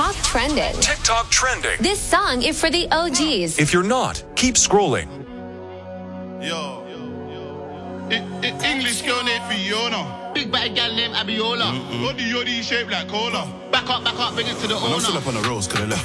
TikTok trending. TikTok trending. This song is for the OGs. If you're not, keep scrolling. Yo. English girl named Fiona. Big bad gal named Abiola. Body yoddy shaped like cola. Back up, bring it to the owner. I'm still up on the roads, could have left.